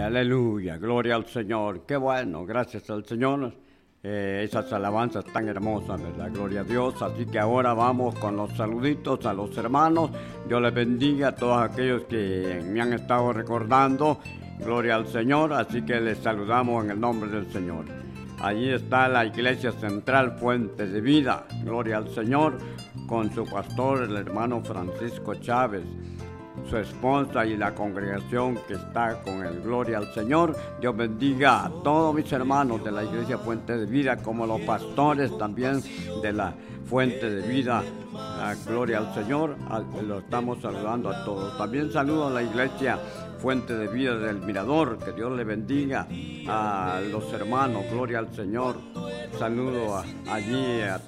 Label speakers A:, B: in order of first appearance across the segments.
A: Aleluya, gloria al Señor. Qué bueno, gracias al Señor. Esas alabanzas tan hermosas, ¿verdad? Gloria a Dios. Así que ahora vamos con los saluditos a los hermanos. Dios les bendiga a todos aquellos que me han estado recordando. Gloria al Señor. Así que les saludamos en el nombre del Señor. Allí está la Iglesia Central Fuente de Vida. Gloria al Señor. Con su pastor, el hermano Francisco Chávez, su esposa y la congregación que está con el Gloria al Señor. Dios bendiga a todos mis hermanos de la Iglesia Fuente de Vida, como los pastores también de la Fuente de Vida. Gloria al Señor, lo estamos saludando a todos. También saludo a la Iglesia Fuente de Vida del Mirador, que Dios le bendiga a los hermanos. Gloria al Señor. Saludo allí a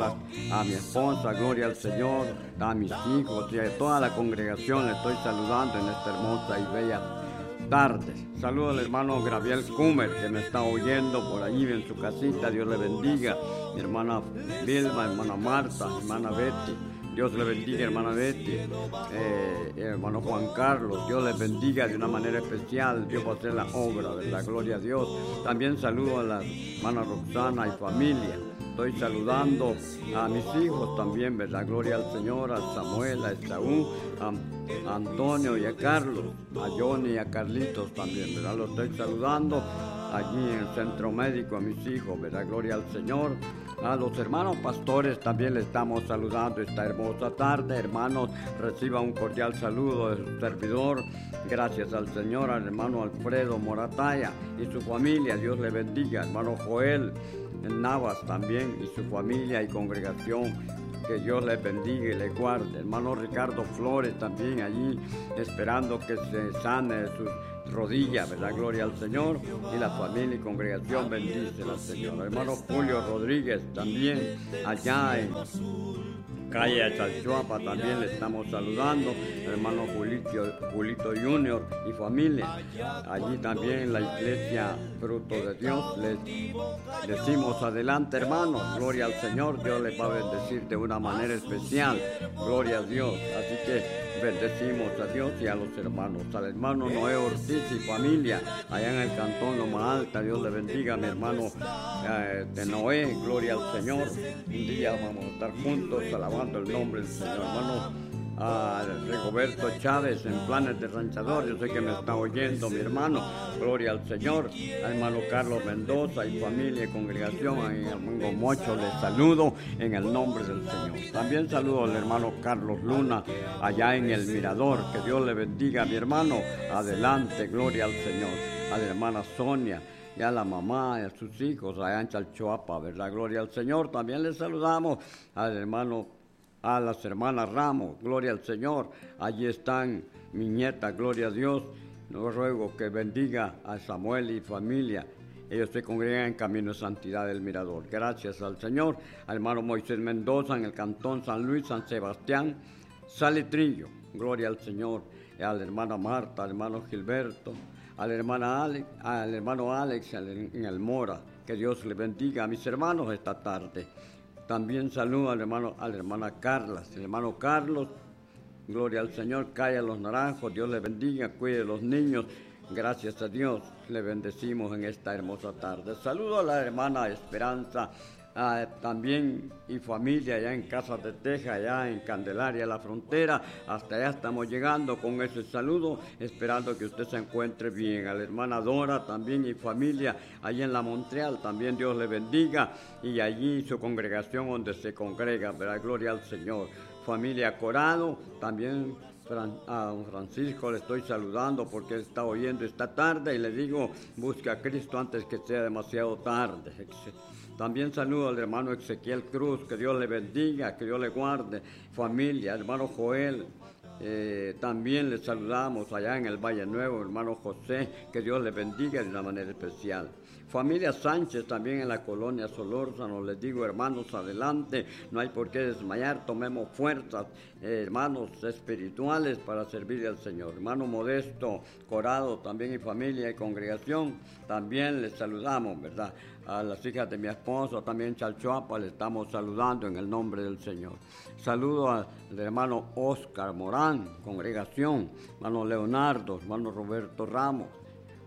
A: a mi esposa, gloria al Señor, a mis hijos y a toda la congregación. Le estoy saludando en esta hermosa y bella tarde. Saludo al hermano Gabriel Kumer, que me está oyendo por allí en su casita. Dios le bendiga. Mi hermana Vilma, hermana Marta, hermana Betty. Dios le bendiga, hermana Betty, hermano Juan Carlos. Dios les bendiga de una manera especial. Dios va a hacer la obra, de la gloria a Dios. También saludo a la hermana Roxana y familia. Estoy saludando a mis hijos también, ¿verdad? Gloria al Señor, a Samuel, a Esaú, a Antonio y a Carlos, a Johnny y a Carlitos también, ¿verdad? Los estoy saludando allí en el centro médico a mis hijos, ¿verdad? Gloria al Señor. A los hermanos pastores también les estamos saludando esta hermosa tarde. Hermanos, reciba un cordial saludo de su servidor. Gracias al Señor, al hermano Alfredo Morataya y su familia. Dios le bendiga. Hermano Joel Navas también y su familia y congregación. Que Dios les bendiga y les guarde. Hermano Ricardo Flores también allí esperando que se sane sus rodillas, ¿verdad? Gloria al Señor. Y la familia y congregación bendice al Señor. Hermano Julio Rodríguez también allá en calle Chalchuapa también le estamos saludando. Hermano Julito Junior y familia. Allí también en la iglesia Fruto de Dios les decimos adelante, hermanos. Gloria al Señor. Dios les va a bendecir de una manera especial. Gloria a Dios. Así que bendecimos a Dios y a los hermanos. Al hermano Noé Ortiz y familia allá en el cantón Loma Alta. Dios le bendiga a mi hermano de Noé. Gloria al Señor. Un día vamos a estar juntos alabando el nombre del Señor. Hermano Rigoberto Chávez en Planes de Ranchador, yo sé que me está oyendo mi hermano. Gloria al Señor. Al hermano Carlos Mendoza y familia y congregación en el Mungo Mocho, les saludo en el nombre del Señor. También saludo al hermano Carlos Luna allá en el Mirador. Que Dios le bendiga a mi hermano. Adelante, gloria al Señor. A la hermana Sonia y a la mamá y a sus hijos allá en Chalchuapa, ¿verdad? Gloria al Señor. También les saludamos al hermano, a las hermanas Ramos, gloria al Señor. Allí están mi nieta, gloria a Dios. No ruego que bendiga a Samuel y familia. Ellos se congregan en Camino de Santidad del Mirador. Gracias al Señor. Al hermano Moisés Mendoza en el cantón San Luis, San Sebastián, Salitrillo, gloria al Señor. Y a la hermana Marta, al hermano Gilberto, a la hermana Alex, al hermano Alex en el Mora. Que Dios le bendiga a mis hermanos esta tarde. También saludo a la hermana Carla, el hermano Carlos. Gloria al Señor, calla los naranjos. Dios le bendiga, cuide a los niños. Gracias a Dios, le bendecimos en esta hermosa tarde. Saludo a la hermana Esperanza también y familia allá en Casas de Teja, allá en Candelaria, la frontera. Hasta allá estamos llegando con ese saludo, esperando que usted se encuentre bien. A la hermana Dora también y familia allá en la Montreal, también Dios le bendiga. Y allí su congregación donde se congrega, ¿verdad? Gloria al Señor. Familia Corado, también a don Francisco le estoy saludando porque él está oyendo esta tarde y le digo, busca a Cristo antes que sea demasiado tarde. También saludo al hermano Ezequiel Cruz, que Dios le bendiga, que Dios le guarde. Familia, hermano Joel, también le saludamos allá en el Valle Nuevo, hermano José, que Dios le bendiga de una manera especial. Familia Sánchez también en la colonia Solórzano, les digo, hermanos, adelante, no hay por qué desmayar, tomemos fuerzas, hermanos espirituales para servir al Señor. Hermano Modesto Corado también y familia y congregación, también les saludamos, ¿verdad? A las hijas de mi esposo, también Chalchuapa, le estamos saludando en el nombre del Señor. Saludo al hermano Oscar Morán, congregación, hermano Leonardo, hermano Roberto Ramos,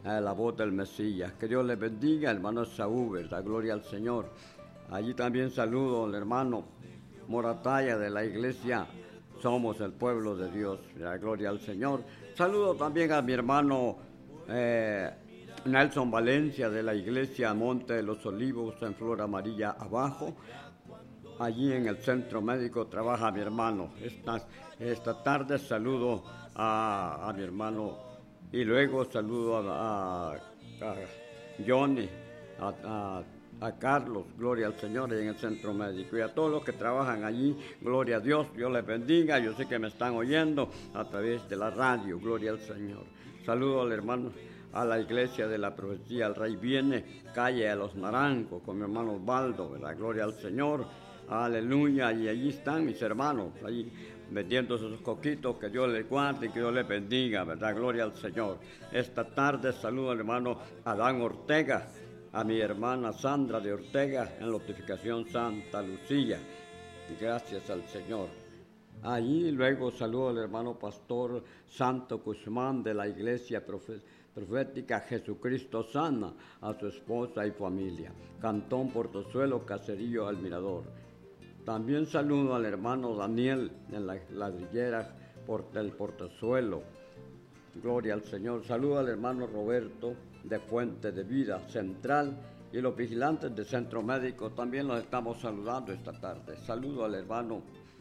A: la voz del Mesías. Que Dios les bendiga, hermano Saúl, ¿verdad? Gloria al Señor. Allí también saludo al hermano Morataya de la iglesia Somos el Pueblo de Dios, ¿verdad? Gloria al Señor. Saludo también a mi hermano Nelson Valencia de la iglesia Monte de los Olivos en Flor Amarilla abajo. Allí en el centro médico trabaja mi hermano. Esta tarde saludo a mi hermano y luego saludo a Johnny, a Carlos, gloria al Señor, en el centro médico, y a todos los que trabajan allí, gloria a Dios, Dios les bendiga. Yo sé que me están oyendo a través de la radio, gloria al Señor. Saludo al hermano, a la iglesia de la profecía, el Rey viene, calle a los Naranjos, con mi hermano Osvaldo, ¿verdad? Gloria al Señor, aleluya, y allí están mis hermanos, allí vendiendo sus coquitos, que Dios les guarde y que Dios les bendiga, ¿verdad? Gloria al Señor. Esta tarde saludo al hermano Adán Ortega, a mi hermana Sandra de Ortega en Notificación Santa Lucía. Gracias al Señor. Allí luego saludo al hermano pastor Santo Guzmán de la iglesia profética Jesucristo Sana, a su esposa y familia. Cantón Portozuelo, Caserío al Mirador. También saludo al hermano Daniel en la ladrillera del Portozuelo. Gloria al Señor. Saludo al hermano Roberto de Fuente de Vida Central y los vigilantes del Centro Médico. También los estamos saludando esta tarde. Saludo al hermano,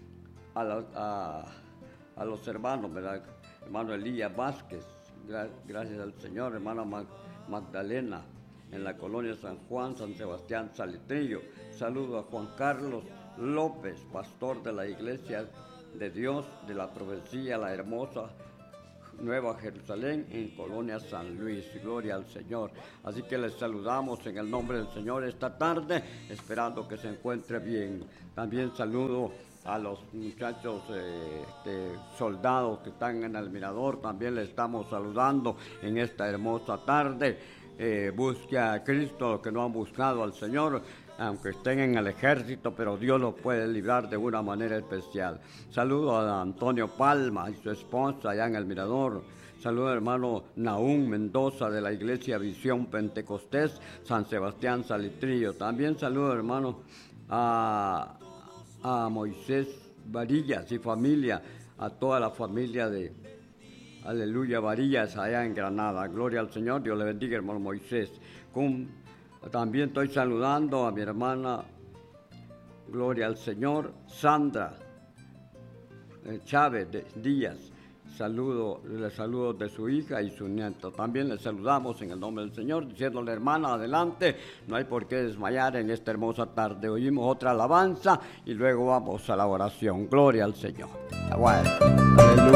A: a los hermanos, ¿verdad? Hermano Elías Vázquez, gracias al Señor. Hermana Magdalena en la colonia San Juan, San Sebastián, Salitrillo. Saludo a Juan Carlos López, pastor de la Iglesia de Dios de la Profecía La Hermosa Nueva Jerusalén en Colonia San Luis. Gloria al Señor. Así que les saludamos en el nombre del Señor esta tarde, esperando que se encuentre bien. También saludo a los muchachos soldados que están en el Mirador, también les estamos saludando en esta hermosa tarde. Busque a Cristo, los que no han buscado al Señor, aunque estén en el ejército, pero Dios los puede librar de una manera especial. Saludo a Antonio Palma y su esposa allá en el Mirador. Saludo al hermano Nahum Mendoza de la iglesia Visión Pentecostés, San Sebastián Salitrillo. También saludo al hermano a Moisés Varillas y familia, a toda la familia de Aleluya Varillas allá en Granada. Gloria al Señor, Dios le bendiga, hermano Moisés. También estoy saludando a mi hermana, gloria al Señor, Sandra Chávez Díaz. Le saludo de su hija y su nieto. También le saludamos en el nombre del Señor, diciéndole, hermana, adelante, no hay por qué desmayar en esta hermosa tarde. Oímos otra alabanza y luego vamos a la oración. Gloria al Señor. Bueno, aleluya.